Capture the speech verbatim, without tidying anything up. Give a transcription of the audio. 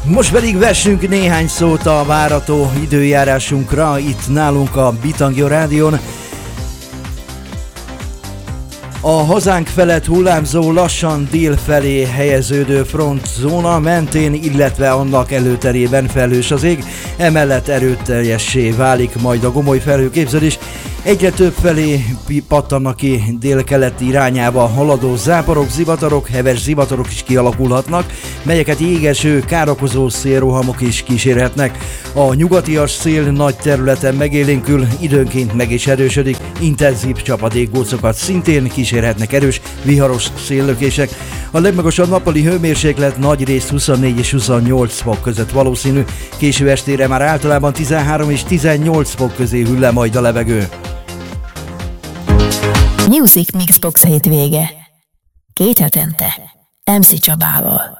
Most pedig vessünk néhány szót a várható időjárásunkra itt nálunk a Bitangja Rádión. A hazánk felett hullámzó, lassan dél felé helyeződő frontzóna mentén, illetve annak előterében felhős az ég, emellett erőteljessé válik majd a gomoly felhőképződés. Egyre több felé pattannak ki délkeleti irányába haladó záporok, zivatarok, heves zivatarok is kialakulhatnak, melyeket égeső, károkozó szélrohamok is kísérhetnek. A nyugatias szél nagy területen megélénkül, időnként meg is erősödik, intenzív csapadékgócokat szintén kísérhetnek erős, viharos széllökések. A legmagasabb nappali hőmérséklet nagyrészt huszonnégy és huszonnyolc fok között valószínű, késő estére már általában tizenhárom és tizennyolc fok közé hűl le majd a levegő. Music Mixbox hétvége. Két hetente em cé Csabával.